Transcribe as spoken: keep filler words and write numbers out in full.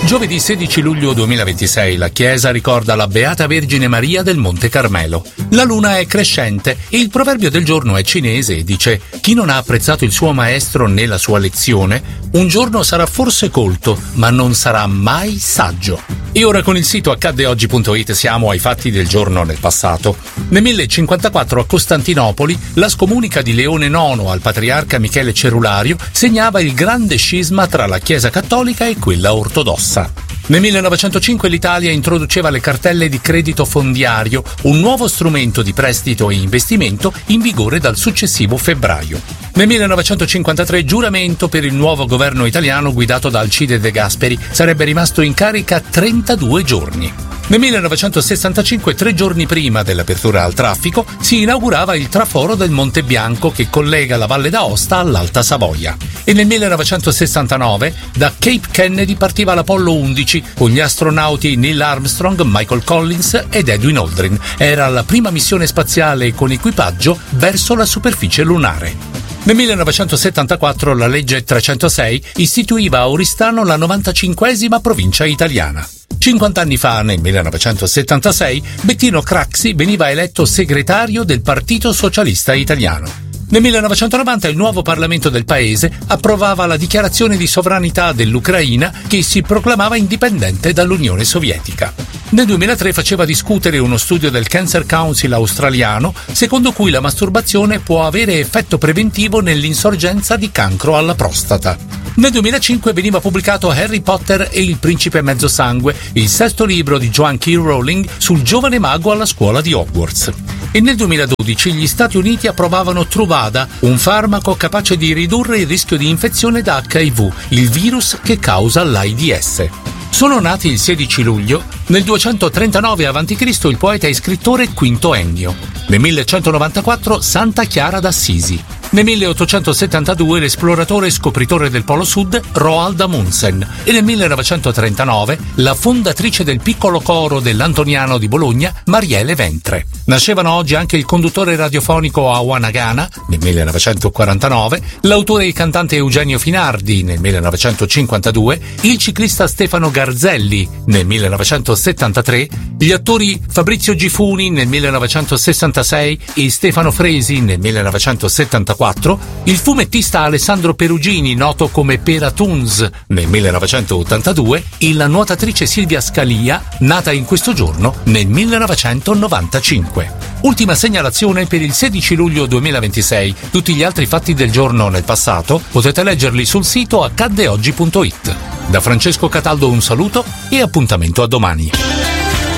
Giovedì sedici luglio duemilaventisei la Chiesa ricorda la Beata Vergine Maria del Monte Carmelo. La luna è crescente e il proverbio del giorno è cinese e dice: chi non ha apprezzato il suo maestro nella sua lezione, un giorno sarà forse colto, ma non sarà mai saggio. E ora con il sito accadde oggi punto it siamo ai fatti del giorno nel passato. Nel millecinquantaquattro a Costantinopoli la scomunica di Leone nono al patriarca Michele Cerulario segnava il grande scisma tra la Chiesa cattolica e quella ortodossa. Nel millenovecentocinque l'Italia introduceva le cartelle di credito fondiario, un nuovo strumento di prestito e investimento in vigore dal successivo febbraio. Nel millenovecentocinquantatré giuramento per il nuovo governo italiano guidato da Alcide De Gasperi, sarebbe rimasto in carica trentadue giorni. Nel millenovecentosessantacinque, tre giorni prima dell'apertura al traffico, si inaugurava il traforo del Monte Bianco che collega la Valle d'Aosta all'Alta Savoia. E nel millenovecentosessantanove da Cape Kennedy partiva l'Apollo undici con gli astronauti Neil Armstrong, Michael Collins ed Edwin Aldrin. Era la prima missione spaziale con equipaggio verso la superficie lunare. Nel millenovecentosettantaquattro la legge trecentosei istituiva a Oristano la novantacinquesima provincia italiana. cinquanta anni fa, nel millenovecentosettantasei, Bettino Craxi veniva eletto segretario del Partito Socialista Italiano. Nel millenovecentonovanta il nuovo Parlamento del paese approvava la dichiarazione di sovranità dell'Ucraina che si proclamava indipendente dall'Unione Sovietica. Nel duemilatré faceva discutere uno studio del Cancer Council australiano secondo cui la masturbazione può avere effetto preventivo nell'insorgenza di cancro alla prostata. Nel duemilacinque veniva pubblicato Harry Potter e il Principe Mezzosangue, il sesto libro di Joan K. Rowling sul giovane mago alla scuola di Hogwarts. E nel duemiladodici gli Stati Uniti approvavano Truvada, un farmaco capace di ridurre il rischio di infezione da acca i vu, il virus che causa l'AIDS. Sono nati il sedici luglio, nel duecentotrentanove avanti Cristo il poeta e scrittore Quinto Ennio, nel millecentonovantaquattro Santa Chiara d'Assisi, nel milleottocentosettantadue l'esploratore e scopritore del Polo Sud Roald Amundsen e nel millenovecentotrentanove la fondatrice del piccolo coro dell'Antoniano di Bologna Marielle Ventre. Nascevano oggi anche il conduttore radiofonico Awa Nagana nel millenovecentoquarantanove, l'autore e il cantante Eugenio Finardi nel millenovecentocinquantadue, il ciclista Stefano Garzelli nel millenovecentosettantatré, gli attori Fabrizio Gifuni nel millenovecentosessantasei e Stefano Fresi nel millenovecentosettantaquattro, il fumettista Alessandro Perugini, noto come Pera Toons, nel millenovecentottantadue e la nuotatrice Silvia Scalia, nata in questo giorno nel millenovecentonovantacinque. Ultima segnalazione per il sedici luglio duemilaventisei. Tutti gli altri fatti del giorno nel passato potete leggerli sul sito accadde oggi punto it. Da Francesco Cataldo un saluto e appuntamento a domani.